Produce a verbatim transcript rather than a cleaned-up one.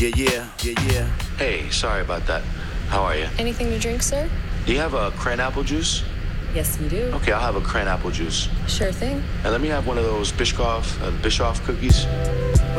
Yeah, yeah, yeah, yeah. Hey, sorry about that. How are you? Anything to drink, sir? Do you have a cran apple juice? Yes, we do. Okay, I'll have a cran apple juice. Sure thing. And let me have one of those Biscoff, uh, Bischoff cookies.